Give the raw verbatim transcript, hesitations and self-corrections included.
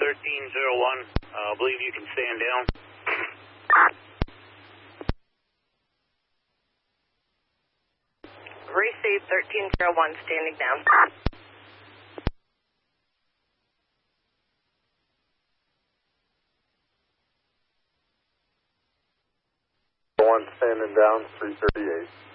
thirteen zero one, I uh, believe you can stand down. Receive thirteen zero one, standing down. One standing down, three thirty-eight.